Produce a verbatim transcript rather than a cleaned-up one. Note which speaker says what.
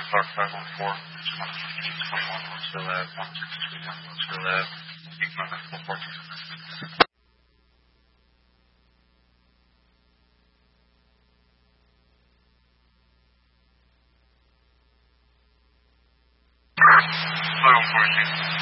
Speaker 1: Clark five one four, two one fifteen twenty-one, Louisville Ave, one six two one, Louisville Ave, Economic four four two. five one four,